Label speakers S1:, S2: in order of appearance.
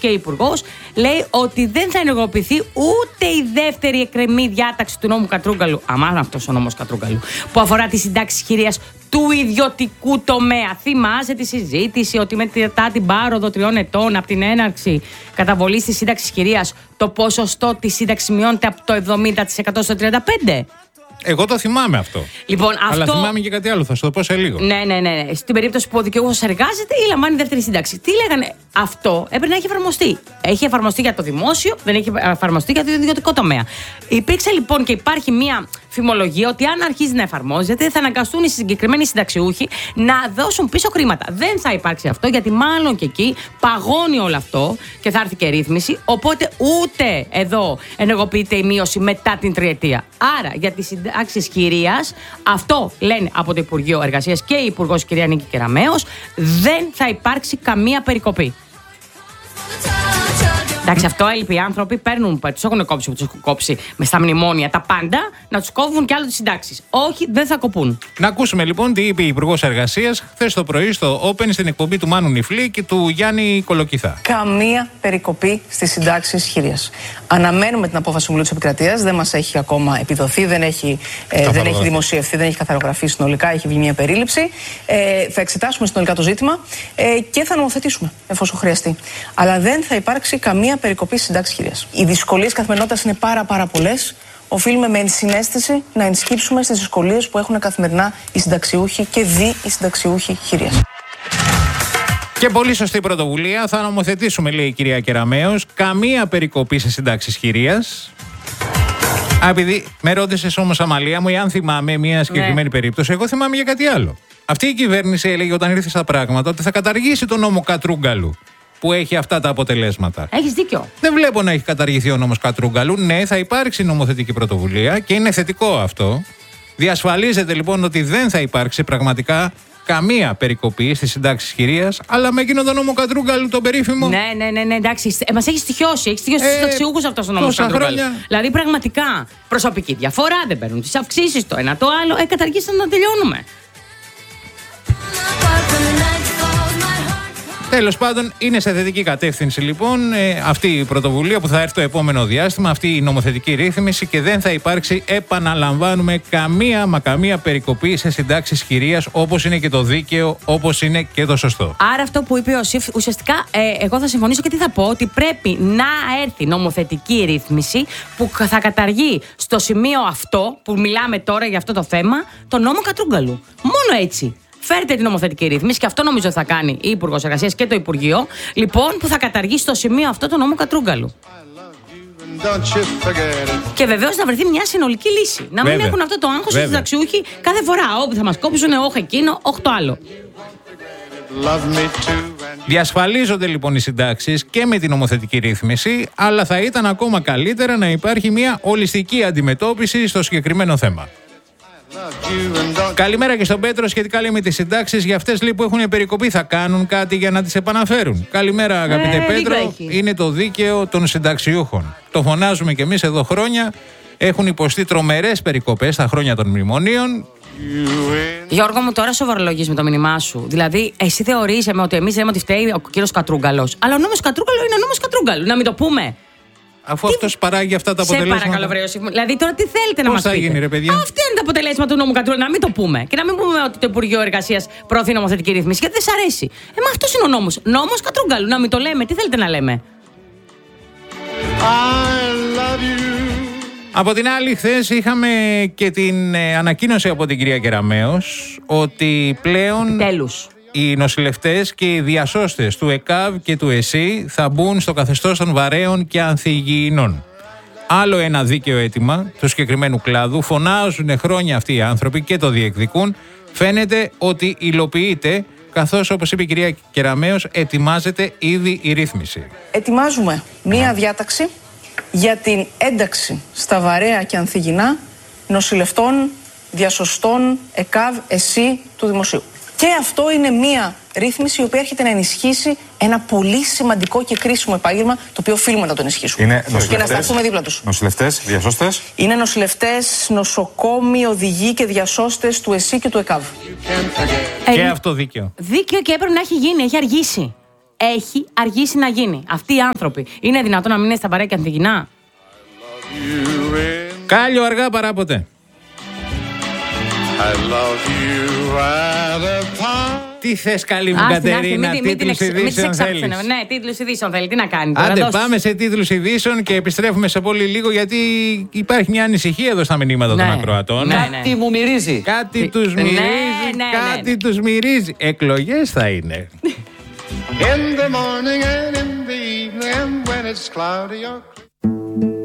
S1: και υπουργός, λέει ότι δεν θα ενεργοποιηθεί ούτε η δεύτερη εκκρεμή διάταξη του νόμου Κατρούγκαλου, αμάν αυτός ο νόμος Κατρούγκαλου, που αφορά τις συντάξεις χειρίας του ιδιωτικού τομέα. Θυμάσαι τη συζήτηση ότι μετά την πάροδο 3 ετών από την έναρξη καταβολής της σύνταξης χειρίας, το ποσοστό της σύνταξης μειώνεται από το 70% στο 35%.
S2: Εγώ το θυμάμαι αυτό.
S1: Λοιπόν,
S2: αλλά θυμάμαι και κάτι άλλο, θα σου το πω σε λίγο.
S1: Ναι. Στην περίπτωση που ο δικαιούχος εργάζεται ή λαμβάνει δεύτερη σύνταξη. Τι λέγανε, αυτό έπρεπε να έχει εφαρμοστεί. Έχει εφαρμοστεί για το δημόσιο, δεν έχει εφαρμοστεί για το ιδιωτικό τομέα. Υπήρξε λοιπόν και υπάρχει μία φημολογία ότι αν αρχίζει να εφαρμόζεται, θα αναγκαστούν οι συγκεκριμένοι συνταξιούχοι να δώσουν πίσω χρήματα. Δεν θα υπάρξει αυτό, γιατί μάλλον και εκεί παγώνει όλο αυτό και θα έρθει και ρύθμιση. Οπότε ούτε εδώ ενεργοποιείται η μείωση μετά την τριετία. Άρα για τις συντάξεις χειρίας, αυτό λένε από το Υπουργείο Εργασίας και η Υπουργός κυρία Νίκη Κεραμέως, δεν θα υπάρξει καμία περικοπή. Εντάξει, αυτό έλειπε. Οι άνθρωποι παίρνουν, τους έχουν κόψει με στα μνημόνια τα πάντα, να τους κόβουν κι άλλο τις συντάξεις. Όχι, δεν θα κοπούν.
S2: Να ακούσουμε λοιπόν τι είπε η Υπουργός Εργασίας χθες το πρωί στο Open στην εκπομπή του Μάνου Νιφλή και του Γιάννη Κολοκυθά.
S3: Καμία περικοπή στις συντάξεις χειρίας. Αναμένουμε την απόφαση του Συμβουλίου της Επικρατείας, δεν μας έχει ακόμα επιδοθεί, δεν έχει δημοσιευθεί, δεν έχει καθαρογραφεί συνολικά, έχει βγει μια περίληψη. Θα εξετάσουμε συνολικά το ζήτημα και θα νομοθετήσουμε εφόσον χρειαστεί. Αλλά δεν θα υπάρξει καμία περικοπή συντάξης χειρίας. Οι δυσκολίες καθημερινότητας είναι πάρα πολλές. Οφείλουμε με ενσυναίσθηση να ενσκύψουμε στις δυσκολίες που έχουν καθημερινά οι συνταξιούχοι και οι συνταξιούχοι χειρίας.
S2: Και πολύ σωστή πρωτοβουλία. Θα νομοθετήσουμε, λέει η κυρία Κεραμέως, καμία περικοπή σε συντάξεις χειρίας. Επειδή με ρώτησες όμως, Αμαλία μου, αν θυμάμαι μια συγκεκριμένη περίπτωση, εγώ θυμάμαι για κάτι άλλο. Αυτή η κυβέρνηση έλεγε όταν ήρθε στα πράγματα ότι θα καταργήσει τον νόμο Κατρούγκαλου, που έχει αυτά τα αποτελέσματα.
S1: Έχεις δίκιο.
S2: Δεν βλέπω να έχει καταργηθεί ο νόμος Κατρούγκαλου. Ναι, θα υπάρξει νομοθετική πρωτοβουλία και είναι θετικό αυτό. Διασφαλίζεται λοιπόν ότι δεν θα υπάρξει πραγματικά καμία περικοπή στις συντάξεις χειρίας, αλλά με εκείνο τον νόμο Κατρούγκαλου, τον περίφημο.
S1: Ναι, εντάξει. Μας έχει στοιχειώσει. Έχει στοιχειώσει στους συνταξιούχους αυτός ο νόμος Κατρούγκαλου. Δηλαδή, πραγματικά προσωπική διαφορά, δεν παίρνουν τις αυξήσεις, το ένα το άλλο. Καταργήστε να τελειώνουμε.
S2: Τέλος πάντων, είναι σε θετική κατεύθυνση λοιπόν αυτή η πρωτοβουλία που θα έρθει το επόμενο διάστημα, αυτή η νομοθετική ρύθμιση, και δεν θα υπάρξει, επαναλαμβάνουμε, καμία περικοπή σε συντάξεις χειρίας, όπως είναι και το δίκαιο, όπως είναι και το σωστό.
S1: Άρα αυτό που είπε ο ΣΥΦ, ουσιαστικά εγώ θα συμφωνήσω και τι θα πω, ότι πρέπει να έρθει νομοθετική ρύθμιση που θα καταργεί στο σημείο αυτό που μιλάμε τώρα για αυτό το θέμα, τον νόμο Κατρούγκαλου. Μόνο έτσι. Φέρτε την νομοθετική ρύθμιση, και αυτό νομίζω θα κάνει η Υπουργός Εργασίας και το Υπουργείο, λοιπόν, που θα καταργήσει στο σημείο αυτό το νόμο Κατρούγκαλου. Και βεβαίως να βρεθεί μια συνολική λύση. Να μην έχουν αυτό το άγχος οι συνταξιούχοι κάθε φορά. Όπου θα μας κόψουν, όχι εκείνο, όχι το άλλο.
S2: Διασφαλίζονται λοιπόν οι συντάξεις και με την νομοθετική ρύθμιση, αλλά θα ήταν ακόμα καλύτερα να υπάρχει μια ολιστική αντιμετώπιση στο συγκεκριμένο θέμα. Καλημέρα και στον Πέτρο. Σχετικά λέει με τις συντάξεις, για αυτές λέει που έχουν περικοπεί, θα κάνουν κάτι για να τις επαναφέρουν? Καλημέρα, αγαπητέ Πέτρο. Είναι το δίκαιο των συνταξιούχων. Το φωνάζουμε κι εμείς εδώ χρόνια. Έχουν υποστεί τρομερές περικοπές στα χρόνια των μνημονίων.
S1: Γιώργο μου, τώρα σοβαρολογείς με το μήνυμά σου. Δηλαδή, εσύ θεωρείς ότι εμείς λέμε ότι φταίει ο κύριος Κατρούγκαλος. Αλλά ο νόμος Κατρούγκαλου είναι ο νόμος Κατρούγκαλου. Να μην το πούμε.
S2: Αφού αυτός παράγει αυτά τα αποτελέσματα.
S1: Σε παρακαλώ, βρε. Δηλαδή, τώρα τι θέλετε να μας πείτε?
S2: Πώς θα γίνει, ρε παιδιά?
S1: Αυτή είναι τα αποτελέσματα του νόμου Κατρούγκαλου. Να μην το πούμε. Και να μην πούμε ότι το Υπουργείο Εργασίας προωθεί νομοθετική ρύθμιση, γιατί δεν σ' αρέσει. Μα αυτός είναι ο νόμος. Νόμος Κατρούγκαλου. Να μην το λέμε. Τι θέλετε να λέμε?
S2: Από την άλλη, χθες είχαμε και την ανακοίνωση από την κυρία Κεραμέως ότι πλέον οι νοσηλευτές και οι διασώστες του ΕΚΑΒ και του ΕΣΥ θα μπουν στο καθεστώς των βαρέων και ανθυγιεινών. Άλλο ένα δίκαιο αίτημα του συγκεκριμένου κλάδου. Φωνάζουν χρόνια αυτοί οι άνθρωποι και το διεκδικούν. Φαίνεται ότι υλοποιείται, καθώς, όπως είπε η κυρία Κεραμέως, ετοιμάζεται ήδη η ρύθμιση.
S3: Ετοιμάζουμε μία διάταξη για την ένταξη στα βαρέα και ανθυγιεινά νοσηλευτών, διασωστών, ΕΚΑΒ, ΕΣΥ του δημοσίου. Και αυτό είναι μία ρύθμιση η οποία έρχεται να ενισχύσει ένα πολύ σημαντικό και κρίσιμο επάγγελμα, το οποίο οφείλουμε να το ενισχύσουμε.
S4: Είναι
S3: και να σταθούμε δίπλα τους.
S4: Νοσηλευτές, διασώστες.
S3: Είναι νοσηλευτές, νοσοκόμοι, οδηγοί και διασώστες του ΕΣΥ και του ΕΚΑΒ.
S2: Και αυτό δίκαιο.
S1: Δίκαιο, και έπρεπε να έχει γίνει, έχει αργήσει. έχει αργήσει να γίνει. Αυτοί οι άνθρωποι είναι δυνατόν να μην είναι στα παρέα και ανθυγινά?
S2: Κάλιο αργά παρά ποτέ. Τι θες, καλή μου Κατερίνα, τίτλους ειδήσεων θέλεις?
S1: Ναι, τίτλους ειδήσεων θέλει. Τι να κάνει τώρα?
S2: Άντε πάμε σε τίτλους ειδήσεων και επιστρέφουμε σε πολύ λίγο, γιατί υπάρχει μια ανησυχία εδώ στα μηνύματα των ακροατών.
S4: Κάτι μου μυρίζει.
S2: Κάτι τους μυρίζει, κάτι τους μυρίζει. Εκλογές θα είναι. In the morning and in the evening, when it's cloudy or